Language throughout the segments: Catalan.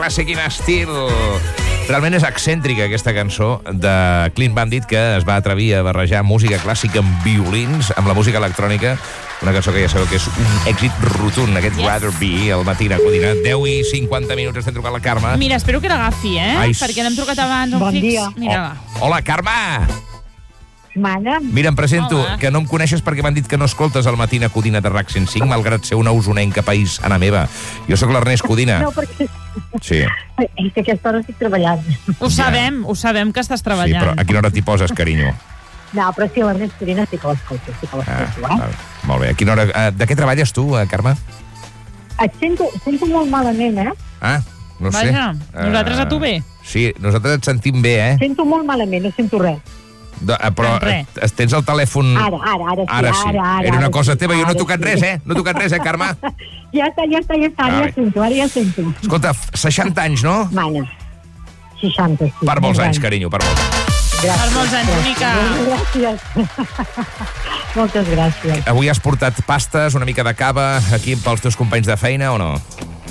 clàssic in estil. Realment és excèntrica aquesta cançó de Clean Bandit, que es va atrevir a barrejar música clàssica amb violins, amb la música electrònica. Una cançó que ja sabeu que és un èxit rotund, aquest Rather Be, al matí a Codina. 10 i 50 minuts estem trucant la Carme. Mira, espero que l'agafi, perquè l'hem trucat abans. Bon dia. Mira, Hola, Carme! Mana. Mira, em presento, Hola. que no em coneixes perquè m'han dit que no escoltes al matí a Codina de RAC 105, malgrat ser una usonenca paisana meva. Jo sóc l'Ernest Codina. No, perquè Sí, és que a aquesta hora estic treballant. ho sabem que estàs sí, treballant. però a quina hora t'hi poses, carinyo? No, però sí, l'Ernest Codina sí que l'escolto, Val, molt bé. A quina hora... De què treballes tu, Carme? Et sento molt malament, No sé. Vaja, nosaltres a tu bé. Sí, nosaltres et sentim bé, Sento molt malament, no sento res. Però res. tens el telèfon... Ara sí. Era una cosa teva, jo no he ara tocat sí. res, No he tocat res, Carme? Ja està, ara ja sento. Escolta, 60 anys, no? Mana, 60, sí. Per molts anys, carinyo, per molts anys. Gràcies. Per molts anys, bonica. Gràcies. Moltes gràcies. Avui has portat pastes, una mica de cava, aquí pels teus companys de feina, o no?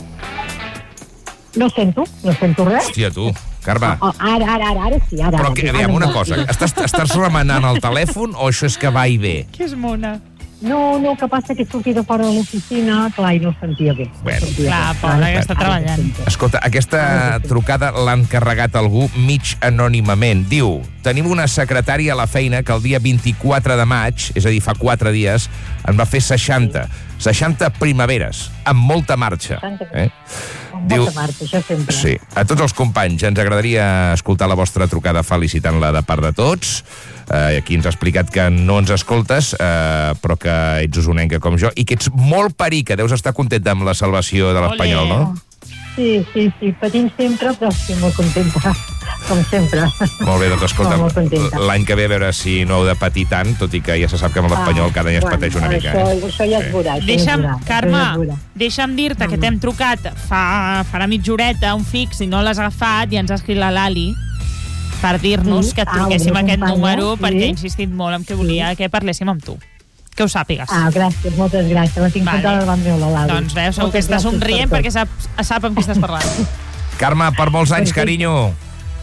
No sento res. Hòstia, tu, Carme. Ara sí, ara. Però, aviam, una cosa, estàs remenant el telèfon o això és que va i ve? Que és mona. No, que passa que he sortit de fora de l'oficina, clar, i no sentia bé. Bueno. Clar, pobra, que està treballant. Escolta, aquesta trucada l'ha encarregat algú mig anònimament. Diu, tenim una secretària a la feina que el dia 24 de maig, és a dir, fa 4 dies, en va fer 60 primaveres, amb molta marxa. Amb molta marxa, això sempre. Sí, a tots els companys ens agradaria escoltar la vostra trucada felicitant-la de part de tots. Aquí ens ha explicat que no ens escoltes, però que ets usonenca com jo, i que ets molt perica. Deus estar contenta amb la salvació de l'Espanyol, no? Sí, patint sempre, però estic molt contenta, com sempre. Molt bé, doncs escolta, Molt contenta. l'any que ve a veure si no heu de patir tant, tot i que ja se sap que amb l'Espanyol cada any es pateix una mica. Això ja es veurà. Carme, deixa'm dir-te que t'hem trucat farà mitja horeta, un fix, i no l'has agafat, i ens ha escrit la Lali per dir-nos que et truquéssim aquest número, perquè ha insistit molt en que volia que parléssim amb tu. Que ho sàpigues. Gràcies, moltes gràcies. La tinc sentada davant meu, la Lali. Doncs veus, segur que està somrient perquè sap amb qui estàs parlant. Carme, per molts anys, carinyo.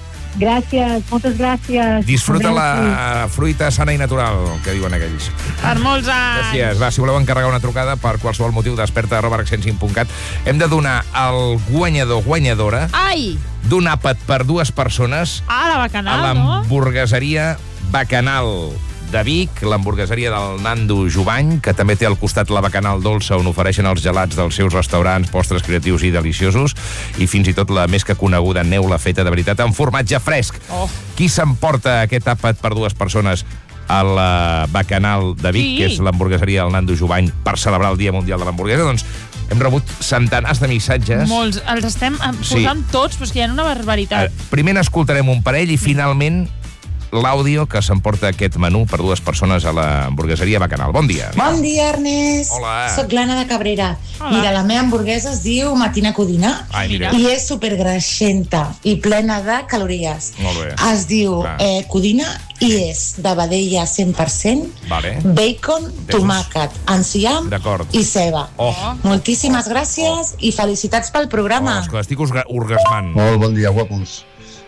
Gràcies, moltes gràcies. Disfruta la fruita sana i natural, que diuen aquells. Per molts anys. Gràcies. Va, si voleu encarregar una trucada per qualsevol motiu, desperta@rec105.cat. Hem de donar al guanyadora Ai! d'un àpat per 2 persones La a Bacanal, no? l'hamburgueseria Bacanal de Vic, l'hamburgueseria del Nando Jovany, que també té al costat la Bacanal Dolça, on ofereixen els gelats dels seus restaurants, postres creatius i deliciosos, i fins i tot la més que coneguda neula feta de veritat amb formatge fresc. Qui s'emporta aquest àpat per 2 persones a la Bacanal de Vic, que és l'hamburgueseria del Nando Jovany, per celebrar el Dia Mundial de l'Hamburguesa? Doncs hem rebut centenars de missatges. Molts. Els estem posant tots, però és que hi ha una barbaritat. Primer n'escoltarem un parell i finalment l'àudio que s'emporta aquest menú per 2 persones a l'hamburgueseria Bacanal. Bon dia. Bon dia, Ernest. Hola. Soc l'Anna de Cabrera. Hola. Mira, la meva hamburguesa es diu Matina Codina. Ai, mira. I és supergreixenta i plena de calories. Molt bé. Es diu Clar. Codina i és de vedella 100%, Vale. bacon, tomàquet, enciam D'acord. i ceba. Moltíssimes gràcies i felicitats pel programa. Escolta, estic orgasmant. Molt bon dia, guapos.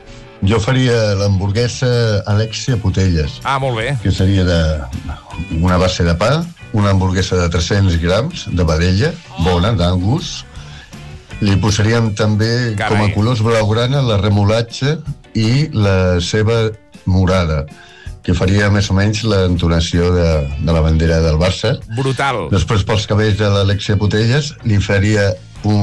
Jo faria l'hamburguesa Alexia Putelles, Molt bé. que seria una base de pa, una hamburguesa de 300 grams de vedella, bona, d'Angus. Li posaríem també, Carai. com a colors blaugrana, la remolatxa i la ceba morada, que faria més o menys l'entonació de la bandera del Barça. Brutal. Després, pels cabells de l'Alexia Putelles, li faria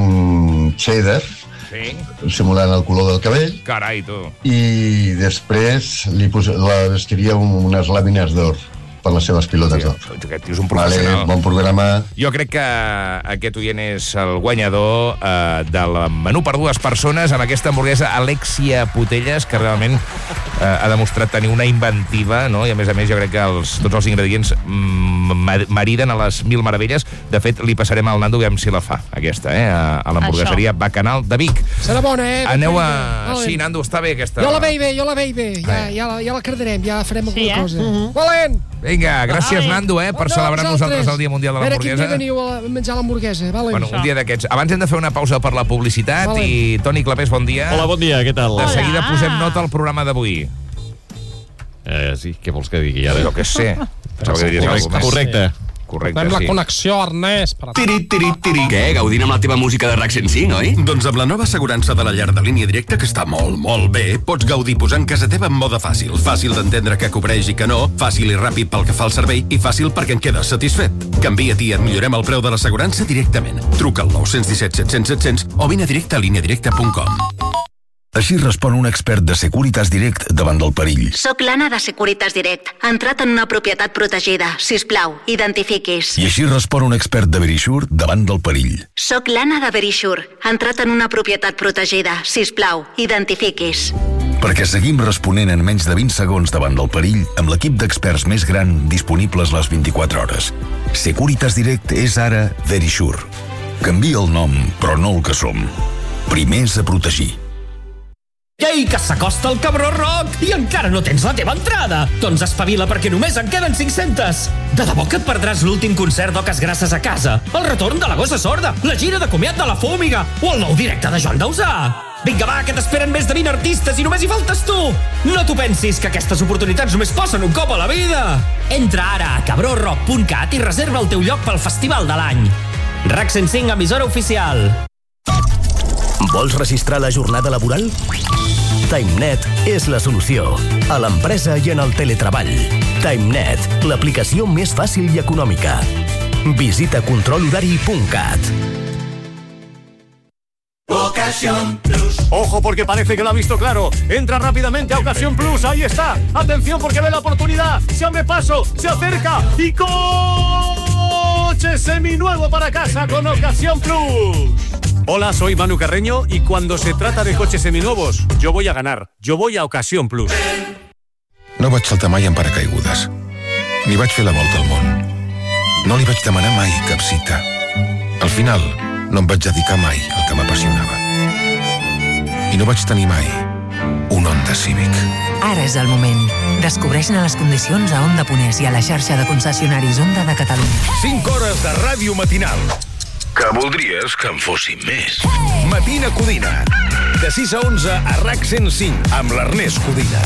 un cheddar, Sí. simulant el color del cabell, Carai, tu. i després la vestiria unes làmines d'or per les seves pilotes d'or. Aquest tio és un professional. Bon programa. Jo crec que aquest oient és el guanyador del menú per 2 persones amb aquesta hamburguesa Alexia Putelles, que realment ha demostrat tenir una inventiva, no? I a més jo crec que tots els ingredients mariden a les mil meravelles. De fet, li passarem al Nando, veiem si la fa, aquesta, a l'hamburgueseria Bacanal de Vic. Serà bona, Aneu a... Sí, Nando, està bé aquesta... Jo la veig bé. Ja la crearem, ja farem alguna cosa. Valent! Vinga, gràcies, Nando, per celebrar nosaltres el Dia Mundial de l'Hamburguesa. A veure quin dia veniu a menjar l'hamburguesa, vale? Bueno, un dia d'aquests. Abans hem de fer una pausa per la publicitat i Toni Clapés, bon dia. Hola, bon dia, què tal? De seguida posem nota al programa d'avui. Sí, què vols que digui ara? Jo què sé. Correcte. Correcte, la connexió, Ernest. Tiri. Què? Gaudint amb la teva música de RAC 105, oi? Doncs amb la nova assegurança de la llar de línia directa, que està molt bé, pots gaudir posant casa teva en mode fàcil. Fàcil d'entendre què cobreix i què no, fàcil i ràpid pel que fa al servei i fàcil perquè en quedes satisfet. Canvia't i et millorem el preu de l'assegurança directament. Truca al 917 700 700 o vine directe a lineadirecta.com. Així respon un expert de Securitas Direct davant del perill. Soc l'Anna de Securitas Direct. Ha entrat en una propietat protegida. Sisplau, identifiquis. I així respon un expert de Verisure davant del perill. Soc l'Anna de Verisure. Ha entrat en una propietat protegida. Sisplau, identifiquis. Perquè seguim responent en menys de 20 segons davant del perill amb l'equip d'experts més gran disponibles les 24 hores. Securitas Direct és ara Verisure. Canvia el nom, però no el que som. Primers a protegir. Ei, que s'acosta el Cabró Rock i encara no tens la teva entrada! Doncs espavila perquè només en queden 500! De debò que et perdràs l'últim concert d'Oques Grasses a casa, el retorn de la Gossa Sorda, la gira de comiat de la Fúmiga o el nou directe de Joan Dausà! Vinga, va, que t'esperen més de 20 artistes i només hi faltes tu! No t'ho pensis, que aquestes oportunitats només passen un cop a la vida! Entra ara a cabrorock.cat i reserva el teu lloc pel festival de l'any. RAC 105, emissora oficial. Vols registrar la jornada laboral? TimeNet és la solució. A l'empresa i en el teletreball. TimeNet, l'aplicació més fàcil i econòmica. Visita controlhorari.cat. Ocasión Plus. Ojo, porque parece que lo ha visto claro. Entra rápidamente a Ocasión Plus. Ahí está. Atención, porque ve la oportunidad. Se abre paso, se acerca y coche seminuevo para casa con Ocasión Plus. Hola, soy Manu Carreño y cuando se trata de coches seminuevos, yo voy a ganar. Yo voy a Ocasión Plus. No vaig saltar mai en paracaigudes. Ni vaig fer la volta al món. No li vaig demanar mai cap cita. Al final, no em vaig dedicar mai al que m'apassionava. I no vaig tenir mai un Honda Civic. Ara és el moment. Descobreix-ne les condicions a Honda Ponès i a la xarxa de concessionaris Honda de Catalunya. 5 hores de ràdio matinal. Que voldries que en fossin més. Matina Codina. De 6 a 11 a RAC 105 amb l'Ernest Codina.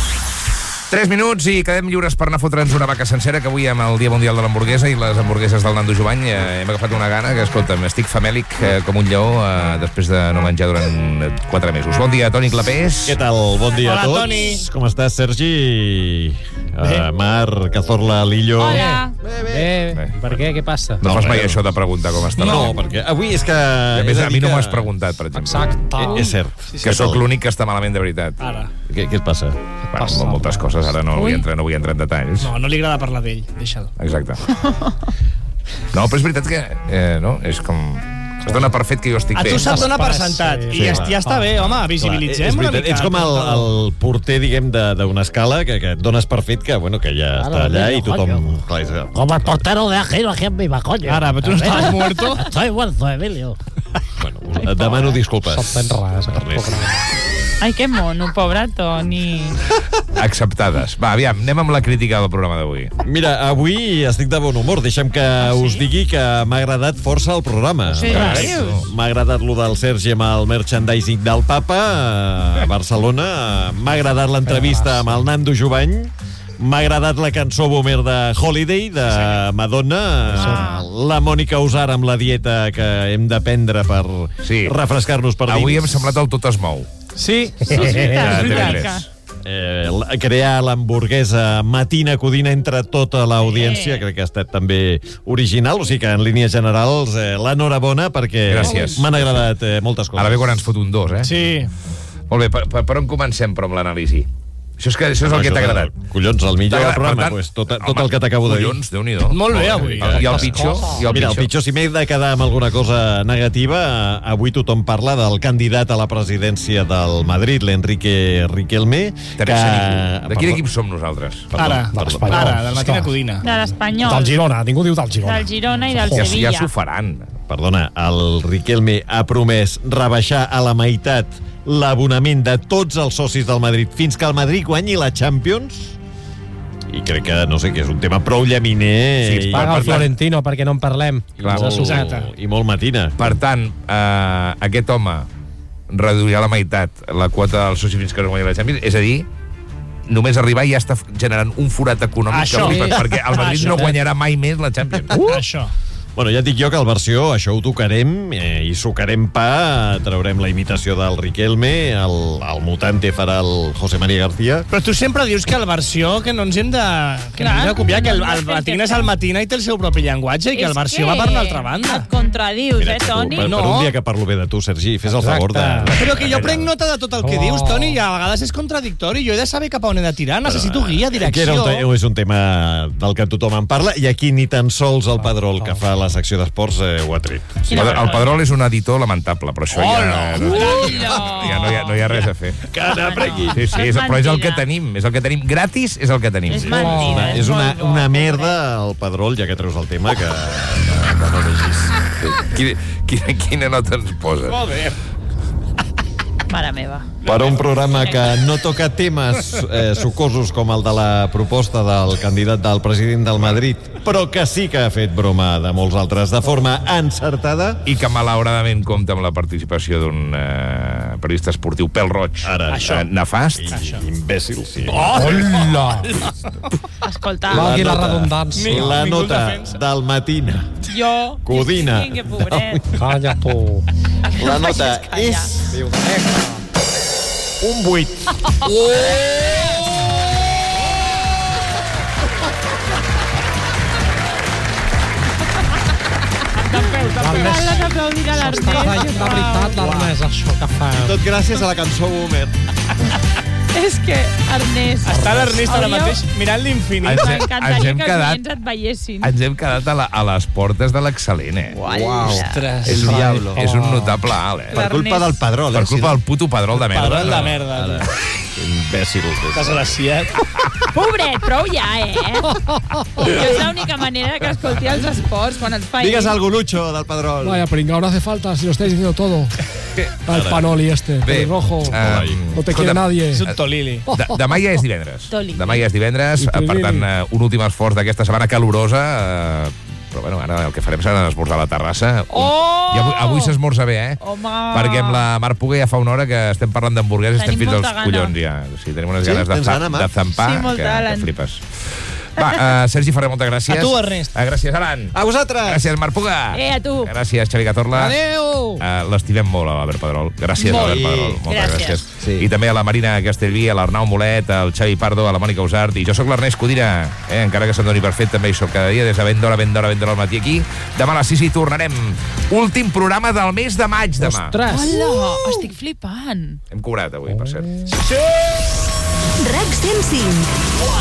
3 minuts i quedem lliures per anar a fotre'ns una vaca sencera, que avui amb el Dia Mundial de l'Hamburguesa i les hamburgueses del Nando Jovany hem agafat una gana que, escolta'm, estic famèlic com un lleó després de no menjar durant 4 mesos. Bon dia, Toni Clapés. Què tal? Bon dia a tots. Toni. Com estàs, Sergi? Marc, Cazorla, Lillo. Hola. Bé. Per què? Què passa? No fas mai això de preguntar com està. No, perquè avui és que... A més, a mi no m'ho has preguntat, per exemple. Exacte. És cert. Que sóc l'únic que està malament de veritat. Ara. Què et passa? Bueno, moltes coses, ara no vull entrar en detalls. No li agrada parlar d'ell, deixa'l. Exacte. No, però és veritat que és com... Es dona per fet que jo estic bé. A tu se't dona per sentat. I ja està bé, home, visibilitzem una mica. Ets com el porter, diguem, d'una escala que et dones per fet que ja està allà i tothom... Com el portero de Ajero aquí en mi coño. Ara, però tu no estàs muerto? Estoy muerto, Emilio. Bueno, et demano disculpes. Són ben ras, Ai, que mono, pobre Toni. Acceptades. Va, aviam, anem amb la crítica del programa d'avui. Mira, avui estic de bon humor. Deixa'm que us digui que m'ha agradat força el programa. Sí, m'ha agradat lo del Sergi amb el merchandising del Papa a Barcelona. M'ha agradat l'entrevista amb el Nando Jovany. M'ha agradat la cançó boomer de Holiday, de Madonna. La Mònica Usar amb la dieta que hem de prendre per refrescar-nos per dins. Avui hem semblat el Tot es mou. Sí. Crear l'hamburguesa Matina Codina entre tota l'audiència, crec que ha estat també original, o sigui que en línies generals l'enhorabona perquè m'han agradat moltes coses. Ara ve quan ens fot un 2, Sí. Molt bé, per on comencem però amb l'anàlisi? Això és el que t'ha agradat. Collons, el millor del programa, tot el que t'acabo de dir. Collons, Déu-n'hi-do. Molt bé, avui. I el pitjor? Mira, el pitjor, si m'he de quedar amb alguna cosa negativa, avui tothom parla del candidat a la presidència del Madrid, l'Enrique Riquelme. De quin equip som nosaltres? Ara, del Matina Codina. De l'Espanyol. Del Girona, ningú diu del Girona. Del Girona i del Sevilla. Ja s'ho faran. Perdona, el Riquelme ha promès rebaixar a la meitat l'abonament de tots els socis del Madrid fins que el Madrid guanyi la Champions. i crec que, no sé, que és un tema prou llaminer. Sí, paga el Florentino perquè no en parlem. I molt matina. Per tant, aquest home reduirà la meitat la quota dels socis fins que no guanyi la Champions, és a dir, només arribar ja està generant un forat econòmic perquè el Madrid no guanyarà mai més la Champions. Això. Bueno, ja et dic jo que al versió això ho tocarem i sucarem pa, traurem la imitació del Riquelme, el mutante farà el José María García. Però tu sempre dius que el versió que no ens hem de copiar, que el Matina és el Matina i té el seu propi llenguatge i que el versió va per una altra banda. Et contradius, Toni? Per un dia que parlo bé de tu, Sergi, fes el favor de... Però que jo prenc nota de tot el que dius, Toni, i a vegades és contradictori. Jo he de saber cap a on he de tirar, necessito guia, direcció. És un tema del que tothom en parla i aquí ni tan sols el Pedrol, que fa la secció d'esports, ho ha tret. El Pedrol és un editor lamentable, però això ja no hi ha res a fer. Que n'aprengui. Sí, però és el que tenim. És el que tenim. Gratis és el que tenim. És mentida. És una merda el Pedrol, ja que treus el tema, que no vegis. Quina nota ens posa? Molt bé. Mare meva. Per un programa que no toca temes sucosos com el de la proposta del candidat del president del Madrid, però que sí que ha fet broma de molts altres de forma encertada. I que malauradament compta amb la participació d'un periodista esportiu pèl-roig, nefast. Imbècil, sí. Hola! Escolta. Valgui la redundància. La nota del Matina. Jo. Codina. Que pobret. Calla tu. La nota és... un 8. L'Ernest aplaudirà l'Ernest. La veritat, l'Ernest, això que fa. Tot gràcies a la cançó Boomer. És que, Ernest... Està l'Ernest ara mateix mirant l'infinit. M'encantaria que els nens et veiessin. Ens hem quedat a les portes de l'excel·lent, Uau. Ostres. És un notable alt, Per culpa del Pedrol. Per culpa del puto Pedrol de merda. Pedrol de merda. Imbècil. Desgraciat. Pobret, prou ja, És l'única manera que escolti els esports quan els fa Digues algo, Lucho, del Pedrol. Vaya, pringao, no hace falta, si lo estáis diciendo todo. El Panoli rojo. No te quiere nadie. És un Tolili. Demà ja és divendres. Per tant, un últim esforç d'aquesta setmana calorosa. Però bueno, ara el que farem serà esmorzar a la terrassa. I avui s'esmorza bé, Home. Perquè amb la Mar Puga ja fa una hora que estem parlant d'hamburgueses, estem fins als collons ja. Sí, tenim unes ganes de zampar que flipes. Va, Sergi Ferrer, moltes gràcies. A tu, Ernest. Gràcies, Aran. A vosaltres. Gràcies, Mar Puga. A tu. Gràcies, Xavi Cazorla. Adéu. L'estimem molt, a l'Albert Pedrol. Gràcies, Albert Pedrol. Moltes gràcies. Sí. I també a la Marina Castellví, a l'Arnau Molet, al Xavi Pardo, a la Mònica Usart. I jo sóc l'Ernest Codina, encara que se'm doni per fet, també hi soc cada dia, des de ben d'hora al matí aquí. Demà a les 6 hi tornarem. Últim programa del mes de maig, demà. Ostres. Hola, estic flipant. Hem cobrat avui, per cert. RAC 105.